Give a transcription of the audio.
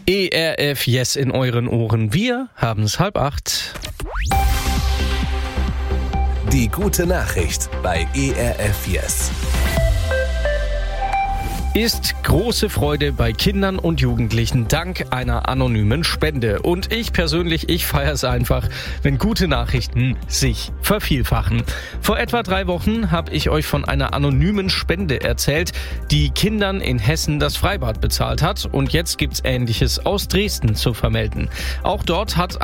ERF Yes in euren Ohren. Wir haben es 7:30. Die gute Nachricht bei ERF Yes. Ist große Freude bei Kindern und Jugendlichen dank einer anonymen Spende. Und ich persönlich, ich feiere es einfach, wenn gute Nachrichten sich vervielfachen. Vor etwa 3 Wochen habe ich euch von einer anonymen Spende erzählt, die Kindern in Hessen das Freibad bezahlt hat. Und jetzt gibt's Ähnliches aus Dresden zu vermelden. Auch dort hat